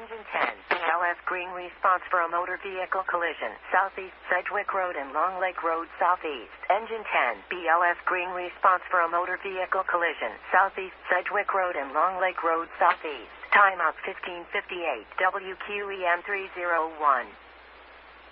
Engine 10, BLS green response for a motor vehicle collision. Southeast Sedgwick Road and Long Lake Road Southeast. Engine 10, BLS green response for a motor vehicle collision. Southeast Sedgwick Road and Long Lake Road Southeast. Timeout 1558, WQEM 301.